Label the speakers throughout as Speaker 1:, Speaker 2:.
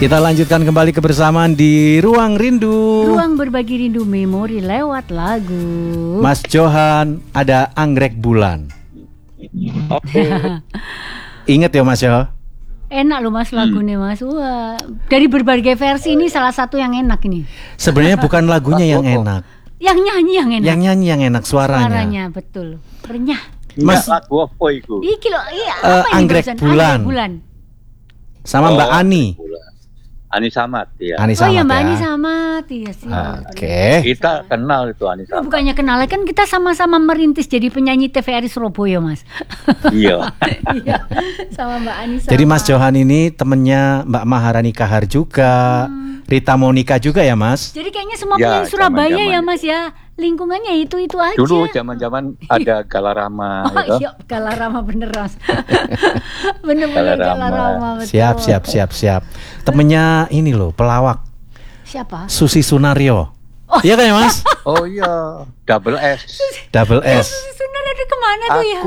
Speaker 1: Kita lanjutkan kembali kebersamaan di Ruang Rindu.
Speaker 2: Ruang berbagi rindu memori lewat lagu.
Speaker 1: Mas Johan, ada Anggrek Bulan.
Speaker 3: Oke.
Speaker 1: Ingat ya Mas yo?
Speaker 2: Enak loh Mas lagunya Mas. Wah, dari berbagai versi ini salah satu yang enak ini.
Speaker 1: Sebenarnya bukan lagunya yang enak.
Speaker 2: Yang nyanyi yang enak.
Speaker 1: Yang nyanyi yang enak suaranya.
Speaker 2: Suaranya betul. Renyah.
Speaker 1: Mas
Speaker 3: lagu apa itu?
Speaker 2: Iki loh, iya apa ini
Speaker 1: Anggrek
Speaker 2: barusan?
Speaker 1: Bulan.
Speaker 2: Anggrek Bulan.
Speaker 1: Sama Mbak Ani.
Speaker 3: Ani Samad ya.
Speaker 1: Ani
Speaker 2: Oh
Speaker 1: Samad
Speaker 2: iya Mbak
Speaker 1: ya.
Speaker 2: Ani Samad iya sih.
Speaker 1: Oke.
Speaker 3: Kita kenal itu Ani Samad.
Speaker 2: Bukannya kenal kan kita sama-sama merintis jadi penyanyi TVRI Surabaya Mas.
Speaker 3: Iya.
Speaker 2: Iya. Sama Mbak Ani Samad.
Speaker 1: Jadi Mas Johan ini temennya Mbak Maharani Kahar juga, Rita Monica juga ya Mas?
Speaker 2: Jadi kayaknya semua
Speaker 3: Ya,
Speaker 2: penyanyi Surabaya
Speaker 3: zaman-zaman
Speaker 2: ya Mas ya. Lingkungannya itu aja.
Speaker 3: Dulu zaman-zaman ada Galarama
Speaker 2: Oh
Speaker 3: gitu.
Speaker 2: iya, Galarama bener Mas. Bener-bener
Speaker 3: Galarama.
Speaker 2: Galarama betul.
Speaker 1: Siap. Temennya ini loh, pelawak
Speaker 2: Siapa?
Speaker 1: Susi Sunario. Iya kan ya Mas?
Speaker 3: Oh iya, double S.
Speaker 1: Double S.
Speaker 2: Sunar ada kemana tuh ya?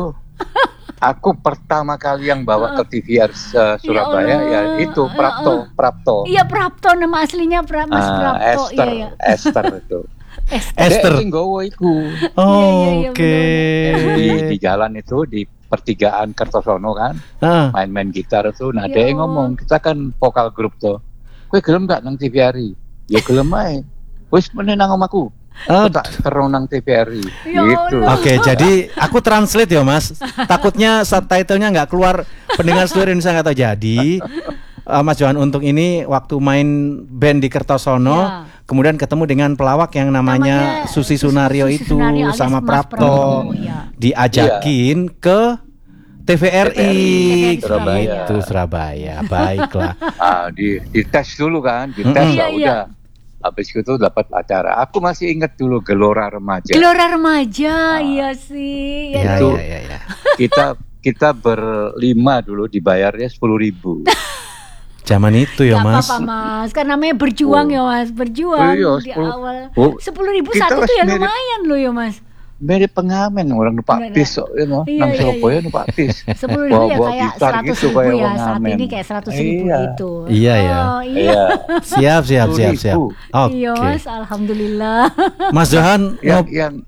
Speaker 3: Aku pertama kali yang bawa ke TVR Surabaya ya itu Prapto.
Speaker 2: Iya Prapto, nama aslinya Mas Prapto.
Speaker 3: Esther,
Speaker 2: Iya.
Speaker 3: Esther itu.
Speaker 1: Esther.
Speaker 3: Dek sing gowo iku.
Speaker 1: Oh,
Speaker 2: Iya,
Speaker 1: oke.
Speaker 3: Di jalan itu di pertigaan Kertosono kan, main-main gitar tuh. Nah, dia ngomong, kita kan vokal grup tuh. Kowe gelem gak nang TVRI? Ya gelem ae. Wis meneh nang omahku. Tak terus nang TVRI. Gitu.
Speaker 1: Oke, jadi aku translate ya Mas. Takutnya subtitlenya nggak keluar, pendengar seluruh Indonesia nggak tahu. Jadi Mas Johan Untung ini waktu main band di Kertosono, kemudian ketemu dengan pelawak yang namanya Susi Sunario itu sama Prapto, diajakin ke TVRI
Speaker 3: Surabaya.
Speaker 1: Itu Surabaya. Baiklah.
Speaker 3: Di tes dulu kan, di tes udah. Habis itu dapat acara. Aku masih ingat dulu Gelora Remaja.
Speaker 2: Gelora Remaja, iya sih.
Speaker 1: Iya.
Speaker 3: Kita berlima dulu dibayarnya 10.000.
Speaker 1: Zaman itu ya Mas.
Speaker 2: Gak apa-apa Mas, kan namanya berjuang ya Mas, berjuang di awal. 10.000 satu tuh ya lumayan loh ya Mas.
Speaker 3: Mirip pengamen orang numpak bis kok ya nang Surabaya numpak bis.
Speaker 2: 10.000 ya kayak 100.000 ya, saat ini kayak 100.000 gitu.
Speaker 1: Iya ya.
Speaker 2: Iya.
Speaker 1: Siap.
Speaker 2: Iya Mas, alhamdulillah.
Speaker 1: Mas Johan
Speaker 3: yang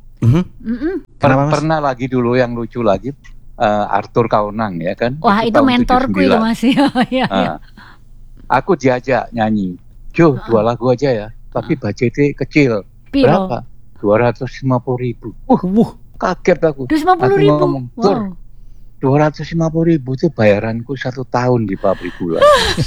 Speaker 3: pernah lagi dulu yang lucu lagi Arthur Kaunang ya kan.
Speaker 2: Wah itu mentorku itu Mas ya.
Speaker 3: Aku diajak nyanyi, Jo 2 lagu aja ya, tapi budgetnya kecil. Berapa? 250.000. Kaget aku.
Speaker 2: 250.000.
Speaker 3: Wow. 250.000 itu bayaranku 1 tahun di pabrik gula.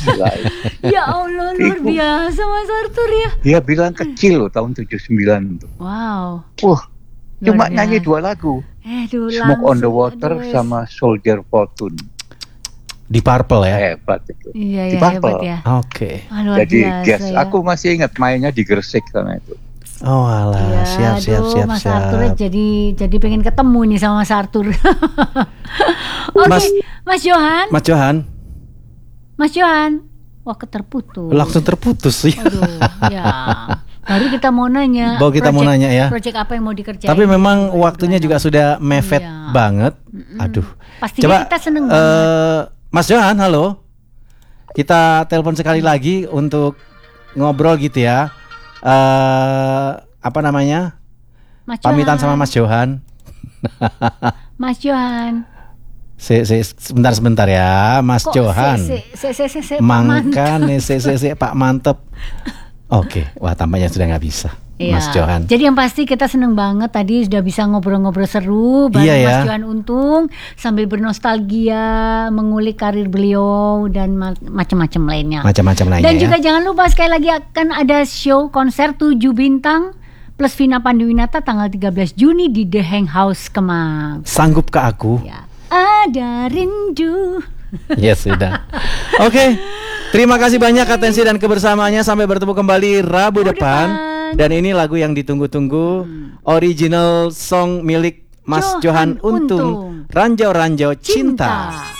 Speaker 2: Ya Allah luar biasa Mas Arthur ya.
Speaker 3: Dia bilang kecil loh tahun 79 tuh.
Speaker 2: Wow.
Speaker 3: Cuma nyanyi 2 lagu. Smoke on the Water sama Soldier Fortune.
Speaker 1: Di Purple ya?
Speaker 3: Hebat itu.
Speaker 2: Iya,
Speaker 3: di Purple.
Speaker 2: hebat ya.
Speaker 1: Oke.
Speaker 3: Jadi guys, aku masih ingat mainnya di Gresik sama itu.
Speaker 1: Oh alah, siap.
Speaker 2: Mas Arthur jadi pengen ketemu nih sama Mas Arthur. Oke, Mas Johan. Wah, terputus.
Speaker 1: Langsung terputus sih.
Speaker 2: Aduh, ya. Baru kita mau nanya.
Speaker 1: Ya.
Speaker 2: Proyek apa yang mau dikerjain?
Speaker 1: Tapi memang waktunya juga sudah mepet banget. Aduh.
Speaker 2: Pastinya kita seneng banget.
Speaker 1: Mas Johan, halo. Kita telepon sekali lagi untuk ngobrol gitu ya. Apa namanya? Pamitan sama Mas Johan.
Speaker 2: Mas Johan.
Speaker 1: Sebentar ya, Mas Johan. Mangkane Pak Mantep. Oke, wah tampaknya sudah nggak bisa. Mas Johan.
Speaker 2: Jadi yang pasti kita seneng banget tadi sudah bisa ngobrol-ngobrol seru bareng Mas Johan Untung sambil bernostalgia mengulik karir beliau dan macam-macam lainnya. Dan juga jangan lupa sekali lagi akan ada show konser 7 bintang plus Vina Panduwinata tanggal 13 Juni di The Hang House Kemang.
Speaker 1: Sanggup ke aku?
Speaker 2: Ya. Ada rindu.
Speaker 1: Ya sudah. Oke. Terima kasih banyak atensi dan kebersamaannya. Sampai bertemu kembali Rabu depan. Dan ini lagu yang ditunggu-tunggu, original song milik Mas Johan Untung, Ranjau-Ranjau Cinta.